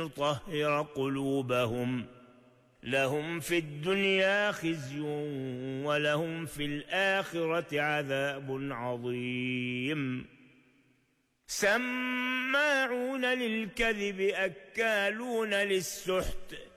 يطهر قلوبهم لهم في الدنيا خزي ولهم في الآخرة عذاب عظيم سماعون للكذب أكالون للسحت